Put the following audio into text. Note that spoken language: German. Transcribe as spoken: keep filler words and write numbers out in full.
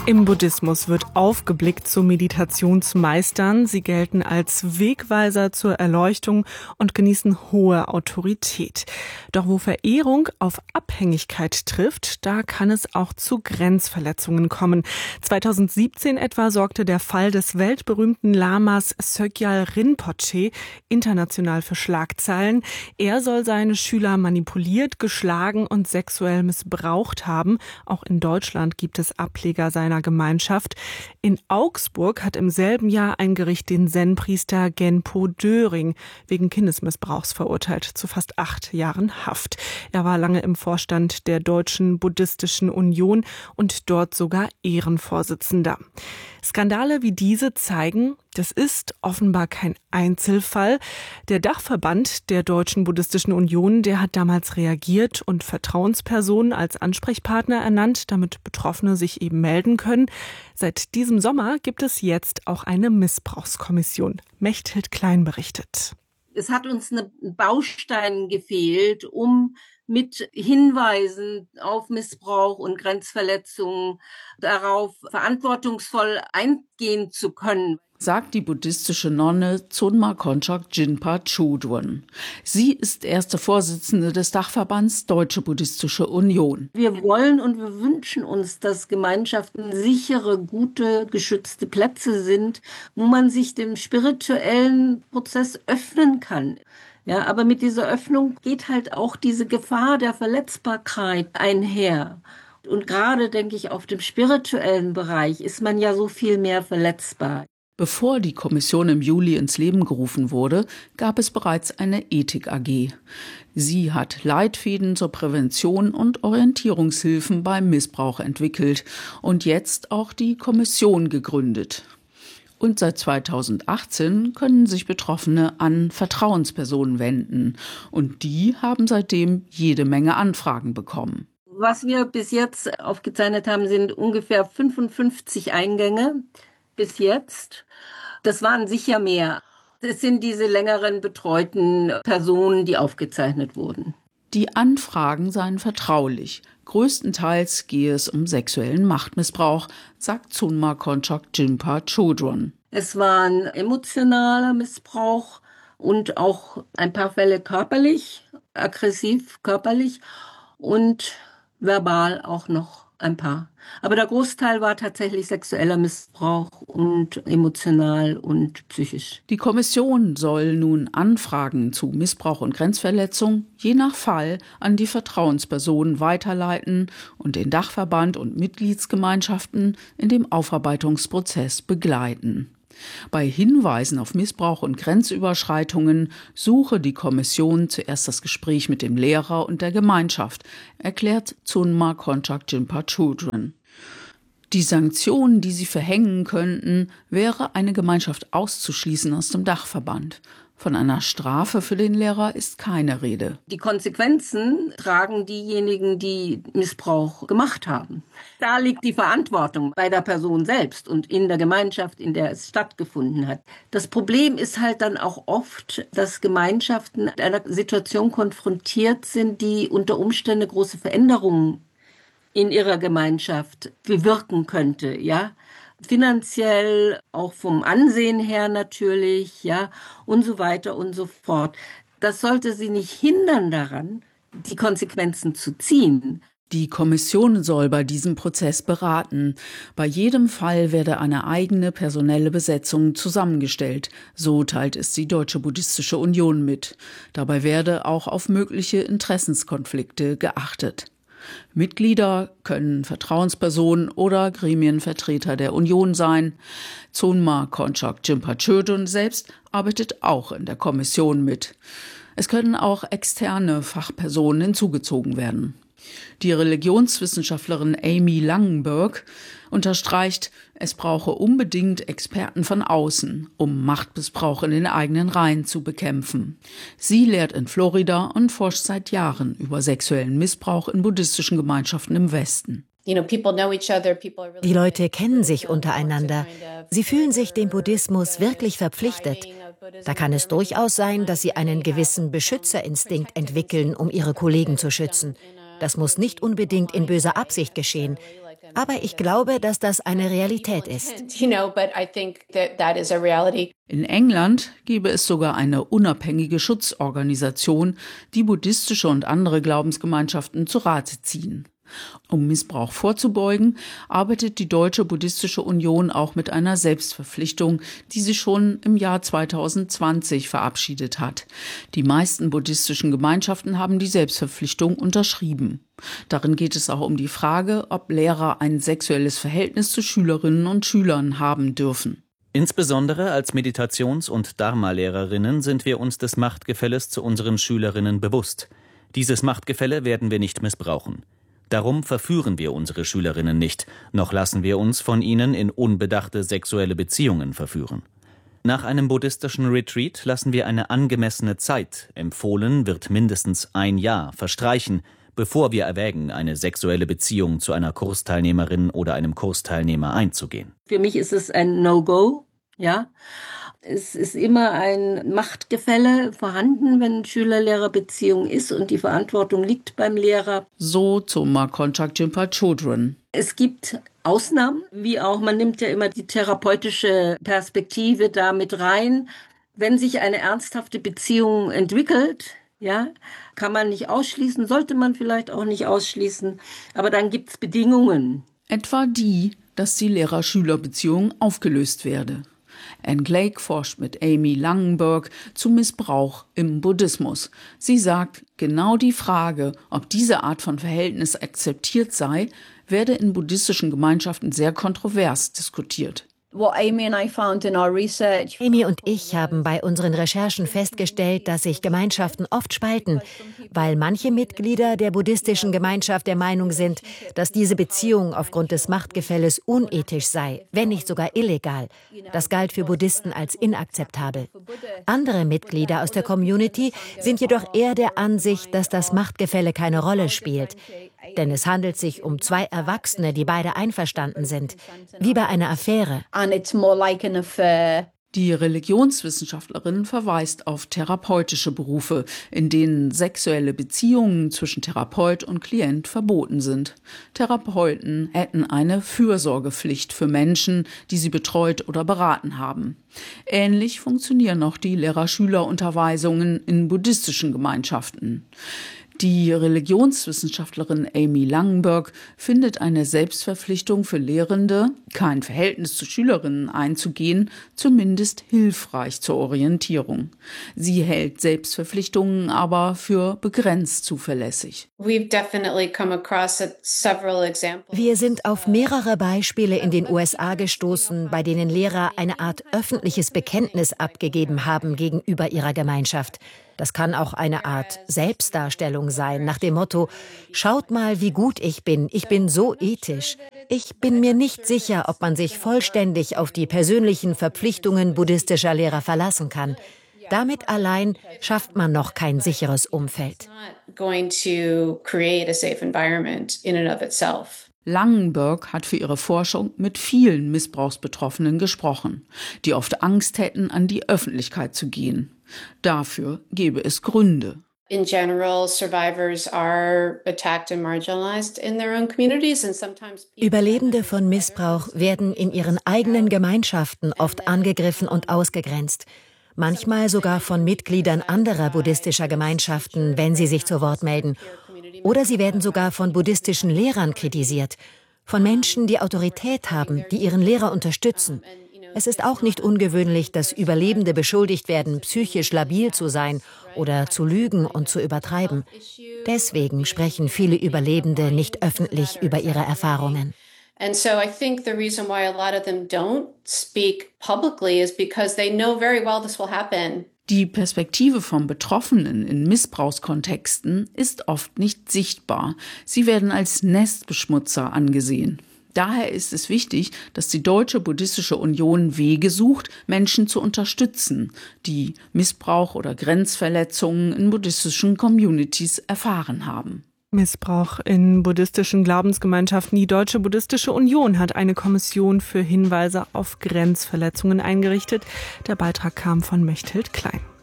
Im Buddhismus wird aufgeblickt zu Meditationsmeistern. Sie gelten als Wegweiser zur Erleuchtung und genießen hohe Autorität. Doch wo Verehrung auf Abhängigkeit trifft, da kann es auch zu Grenzverletzungen kommen. zweitausendsiebzehn etwa sorgte der Fall des weltberühmten Lamas Sögyal Rinpoche international für Schlagzeilen. Er soll seine Schüler manipuliert, geschlagen und sexuell missbraucht haben. Auch in Deutschland gibt es Ableger seiner Gemeinschaft. In Augsburg hat im selben Jahr ein Gericht den Zen-Priester Genpo Döring wegen Kindesmissbrauchs verurteilt zu fast acht Jahren Haft. Er war lange im Vorstand der Deutschen Buddhistischen Union und dort sogar Ehrenvorsitzender. Skandale wie diese zeigen, das ist offenbar kein Einzelfall. Der Dachverband der Deutschen Buddhistischen Union, der hat damals reagiert und Vertrauenspersonen als Ansprechpartner ernannt, damit Betroffene sich eben melden können. Seit diesem Sommer gibt es jetzt auch eine Missbrauchskommission. Mechthild Klein berichtet. Es hat uns ein Baustein gefehlt, um mit Hinweisen auf Missbrauch und Grenzverletzungen darauf verantwortungsvoll eingehen zu können, sagt die buddhistische Nonne Zonma Konchak Jinpa Chodron. Sie ist erste Vorsitzende des Dachverbands Deutsche Buddhistische Union. Wir wollen und wir wünschen uns, dass Gemeinschaften sichere, gute, geschützte Plätze sind, wo man sich dem spirituellen Prozess öffnen kann. Ja, aber mit dieser Öffnung geht halt auch diese Gefahr der Verletzbarkeit einher. Und gerade, denke ich, auf dem spirituellen Bereich ist man ja so viel mehr verletzbar. Bevor die Kommission im Juli ins Leben gerufen wurde, gab es bereits eine Ethik-A G. Sie hat Leitfäden zur Prävention und Orientierungshilfen beim Missbrauch entwickelt und jetzt auch die Kommission gegründet. Und seit zweitausendachtzehn können sich Betroffene an Vertrauenspersonen wenden. Und die haben seitdem jede Menge Anfragen bekommen. Was wir bis jetzt aufgezeichnet haben, sind ungefähr fünfundfünfzig Eingänge bis jetzt. Das waren sicher mehr. Es sind diese längeren betreuten Personen, die aufgezeichnet wurden. Die Anfragen seien vertraulich. Größtenteils gehe es um sexuellen Machtmissbrauch, sagt Zonma Konchak Jinpa Chodron. Es war ein emotionaler Missbrauch und auch ein paar Fälle körperlich, aggressiv körperlich und verbal auch noch ein paar. Aber der Großteil war tatsächlich sexueller Missbrauch und emotional und psychisch. Die Kommission soll nun Anfragen zu Missbrauch und Grenzverletzung je nach Fall an die Vertrauenspersonen weiterleiten und den Dachverband und Mitgliedsgemeinschaften in dem Aufarbeitungsprozess begleiten. Bei Hinweisen auf Missbrauch und Grenzüberschreitungen suche die Kommission zuerst das Gespräch mit dem Lehrer und der Gemeinschaft, erklärt Zonma Konchak Jinpa Chodron. Die Sanktionen, die sie verhängen könnten, wäre, eine Gemeinschaft auszuschließen aus dem Dachverband. Von einer Strafe für den Lehrer ist keine Rede. Die Konsequenzen tragen diejenigen, die Missbrauch gemacht haben. Da liegt die Verantwortung bei der Person selbst und in der Gemeinschaft, in der es stattgefunden hat. Das Problem ist halt dann auch oft, dass Gemeinschaften mit einer Situation konfrontiert sind, die unter Umständen große Veränderungen in ihrer Gemeinschaft bewirken könnte, ja. Finanziell, auch vom Ansehen her natürlich, ja, und so weiter und so fort. Das sollte sie nicht hindern daran, die Konsequenzen zu ziehen. Die Kommission soll bei diesem Prozess beraten. Bei jedem Fall werde eine eigene personelle Besetzung zusammengestellt. So teilt es die Deutsche Buddhistische Union mit. Dabei werde auch auf mögliche Interessenskonflikte geachtet. Mitglieder können Vertrauenspersonen oder Gremienvertreter der Union sein. Zonma Konchak Jinpa Chodron selbst arbeitet auch in der Kommission mit. Es können auch externe Fachpersonen hinzugezogen werden. Die Religionswissenschaftlerin Amy Langenberg unterstreicht, es brauche unbedingt Experten von außen, um Machtmissbrauch in den eigenen Reihen zu bekämpfen. Sie lehrt in Florida und forscht seit Jahren über sexuellen Missbrauch in buddhistischen Gemeinschaften im Westen. Die Leute kennen sich untereinander. Sie fühlen sich dem Buddhismus wirklich verpflichtet. Da kann es durchaus sein, dass sie einen gewissen Beschützerinstinkt entwickeln, um ihre Kollegen zu schützen. Das muss nicht unbedingt in böser Absicht geschehen. Aber ich glaube, dass das eine Realität ist. In England gäbe es sogar eine unabhängige Schutzorganisation, die buddhistische und andere Glaubensgemeinschaften zu Rate ziehen. Um Missbrauch vorzubeugen, arbeitet die Deutsche Buddhistische Union auch mit einer Selbstverpflichtung, die sie schon im Jahr zweitausendzwanzig verabschiedet hat. Die meisten buddhistischen Gemeinschaften haben die Selbstverpflichtung unterschrieben. Darin geht es auch um die Frage, ob Lehrer ein sexuelles Verhältnis zu Schülerinnen und Schülern haben dürfen. Insbesondere als Meditations- und Dharma-Lehrerinnen sind wir uns des Machtgefälles zu unseren Schülerinnen bewusst. Dieses Machtgefälle werden wir nicht missbrauchen. Darum verführen wir unsere Schülerinnen nicht, noch lassen wir uns von ihnen in unbedachte sexuelle Beziehungen verführen. Nach einem buddhistischen Retreat lassen wir eine angemessene Zeit, empfohlen wird mindestens ein Jahr, verstreichen, bevor wir erwägen, eine sexuelle Beziehung zu einer Kursteilnehmerin oder einem Kursteilnehmer einzugehen. Für mich ist es ein No-Go, ja. Es ist immer ein Machtgefälle vorhanden, wenn Schüler-Lehrer-Beziehung ist und die Verantwortung liegt beim Lehrer. So Tsoma Konchak Jimpa Chodron. Es gibt Ausnahmen, wie auch, man nimmt ja immer die therapeutische Perspektive da mit rein. Wenn sich eine ernsthafte Beziehung entwickelt, ja, kann man nicht ausschließen, sollte man vielleicht auch nicht ausschließen, aber dann gibt es Bedingungen. Etwa die, dass die Lehrer-Schüler-Beziehung aufgelöst werde. Anne Glake forscht mit Amy Langenberg zu Missbrauch im Buddhismus. Sie sagt, genau die Frage, ob diese Art von Verhältnis akzeptiert sei, werde in buddhistischen Gemeinschaften sehr kontrovers diskutiert. Amy und ich haben bei unseren Recherchen festgestellt, dass sich Gemeinschaften oft spalten, weil manche Mitglieder der buddhistischen Gemeinschaft der Meinung sind, dass diese Beziehung aufgrund des Machtgefälles unethisch sei, wenn nicht sogar illegal. Das galt für Buddhisten als inakzeptabel. Andere Mitglieder aus der Community sind jedoch eher der Ansicht, dass das Machtgefälle keine Rolle spielt. Denn es handelt sich um zwei Erwachsene, die beide einverstanden sind, wie bei einer Affäre. Die Religionswissenschaftlerin verweist auf therapeutische Berufe, in denen sexuelle Beziehungen zwischen Therapeut und Klient verboten sind. Therapeuten hätten eine Fürsorgepflicht für Menschen, die sie betreut oder beraten haben. Ähnlich funktionieren auch die Lehrer-Schüler-Unterweisungen in buddhistischen Gemeinschaften. Die Religionswissenschaftlerin Amy Langenberg findet eine Selbstverpflichtung für Lehrende, kein Verhältnis zu Schülerinnen einzugehen, zumindest hilfreich zur Orientierung. Sie hält Selbstverpflichtungen aber für begrenzt zuverlässig. Wir sind auf mehrere Beispiele in den U S A gestoßen, bei denen Lehrer eine Art öffentliches Bekenntnis abgegeben haben gegenüber ihrer Gemeinschaft. Das kann auch eine Art Selbstdarstellung sein, nach dem Motto, schaut mal, wie gut ich bin, ich bin so ethisch. Ich bin mir nicht sicher, ob man sich vollständig auf die persönlichen Verpflichtungen buddhistischer Lehrer verlassen kann. Damit allein schafft man noch kein sicheres Umfeld. Langenberg hat für ihre Forschung mit vielen Missbrauchsbetroffenen gesprochen, die oft Angst hätten, an die Öffentlichkeit zu gehen. Dafür gäbe es Gründe. In general, survivors are attacked and marginalized in their own communities and sometimes Überlebende von Missbrauch werden in ihren eigenen Gemeinschaften oft angegriffen und ausgegrenzt. Manchmal sogar von Mitgliedern anderer buddhistischer Gemeinschaften, wenn sie sich zu Wort melden. Oder sie werden sogar von buddhistischen Lehrern kritisiert, von Menschen, die Autorität haben, die ihren Lehrer unterstützen. Es ist auch nicht ungewöhnlich, dass Überlebende beschuldigt werden, psychisch labil zu sein oder zu lügen und zu übertreiben. Deswegen sprechen viele Überlebende nicht öffentlich über ihre Erfahrungen. And so I think the reason why a lot of them don't speak publicly is because they know very well this will happen. Die Perspektive von Betroffenen in Missbrauchskontexten ist oft nicht sichtbar. Sie werden als Nestbeschmutzer angesehen. Daher ist es wichtig, dass die Deutsche Buddhistische Union Wege sucht, Menschen zu unterstützen, die Missbrauch oder Grenzverletzungen in buddhistischen Communities erfahren haben. Missbrauch in buddhistischen Glaubensgemeinschaften. Die Deutsche Buddhistische Union hat eine Kommission für Hinweise auf Grenzverletzungen eingerichtet. Der Beitrag kam von Mechthild Klein.